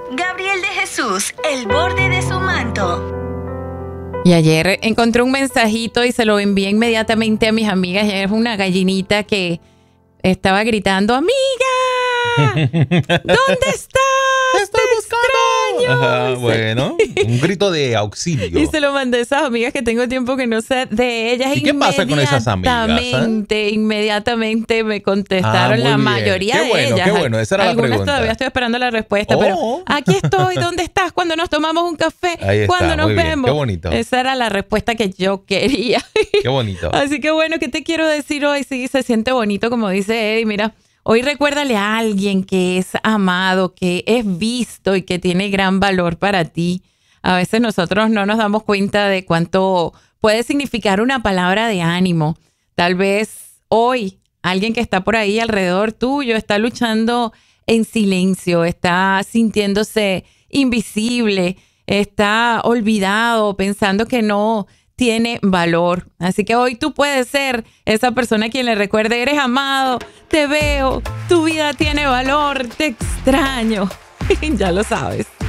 Gabriel de Jesús, el borde de su manto. Y ayer encontré un mensajito y se lo envié inmediatamente a mis amigas. Es una gallinita que estaba gritando, ¡amiga! ¿Dónde estás? ¡Te estoy buscando! Extraño. Bueno, un grito de auxilio. Y se lo mandé a esas amigas que tengo tiempo que no sé de ellas. ¿Y qué pasa con esas amigas? Inmediatamente me contestaron la mayoría de ellas. Qué bueno, esa era la pregunta. Algunas todavía estoy esperando la respuesta, pero aquí estoy, ¿dónde estás? Cuando nos tomamos un café, ahí está, cuando nos vemos. Qué bonito. Esa era la respuesta que yo quería. Qué bonito. Así que bueno, ¿qué te quiero decir hoy? Sí, se siente bonito, como dice Eddie, mira. Hoy recuérdale a alguien que es amado, que es visto y que tiene gran valor para ti. A veces nosotros no nos damos cuenta de cuánto puede significar una palabra de ánimo. Tal vez hoy alguien que está por ahí alrededor tuyo está luchando en silencio, está sintiéndose invisible, está olvidado, pensando que no tiene valor. Así que hoy tú puedes ser esa persona a quien le recuerde, eres amado, te veo, tu vida tiene valor, te extraño. Ya lo sabes.